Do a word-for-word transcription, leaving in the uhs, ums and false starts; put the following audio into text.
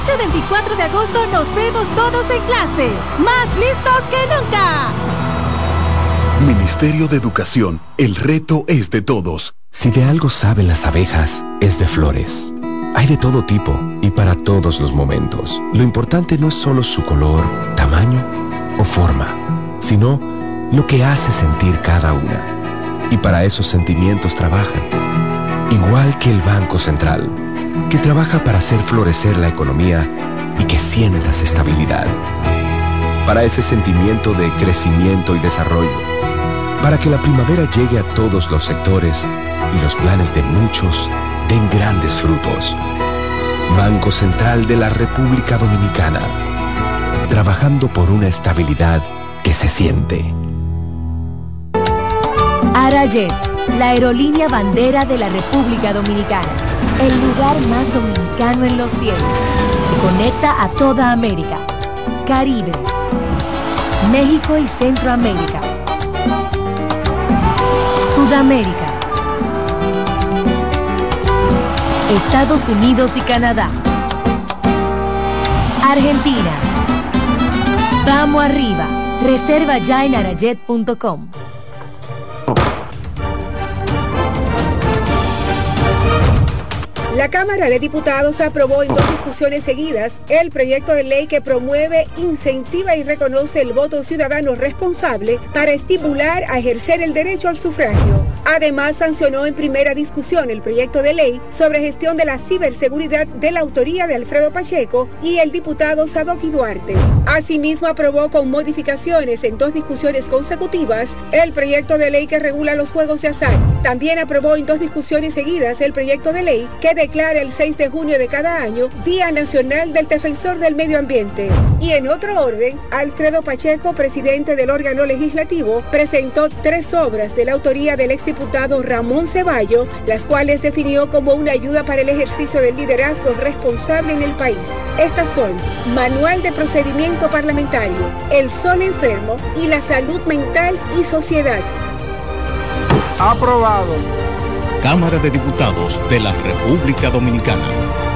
Este veinticuatro de agosto nos vemos todos en clase, más listos que nunca. Ministerio de Educación, el reto es de todos. Si de algo saben las abejas, es de flores. Hay de todo tipo y para todos los momentos. Lo importante no es solo su color, tamaño o forma, sino lo que hace sentir cada una. Y para esos sentimientos trabajan. Igual que el Banco Central, que trabaja para hacer florecer la economía y que sientas estabilidad. Para ese sentimiento de crecimiento y desarrollo. Para que la primavera llegue a todos los sectores y los planes de muchos den grandes frutos. Banco Central de la República Dominicana. Trabajando por una estabilidad que se siente. Arayet, la aerolínea bandera de la República Dominicana. El lugar más dominicano en los cielos. Que conecta a toda América, Caribe, México y Centroamérica, Sudamérica, Estados Unidos y Canadá, Argentina. Vamos arriba. Reserva ya en arayet punto com. La Cámara de Diputados aprobó en dos discusiones seguidas el proyecto de ley que promueve, incentiva y reconoce el voto ciudadano responsable para estimular a ejercer el derecho al sufragio. Además, sancionó en primera discusión el proyecto de ley sobre gestión de la ciberseguridad de la autoría de Alfredo Pacheco y el diputado Sadoki Duarte. Asimismo, aprobó con modificaciones en dos discusiones consecutivas el proyecto de ley que regula los juegos de azar. También aprobó en dos discusiones seguidas el proyecto de ley que declara el seis de junio de cada año Día Nacional del Defensor del Medio Ambiente. Y en otro orden, Alfredo Pacheco, presidente del órgano legislativo, presentó tres obras de la autoría del exdiputado Ramón Ceballo, las cuales definió como una ayuda para el ejercicio del liderazgo responsable en el país. Estas son Manual de Procedimiento Parlamentario, El Sol Enfermo y la Salud Mental y Sociedad. Aprobado. Cámara de Diputados de la República Dominicana.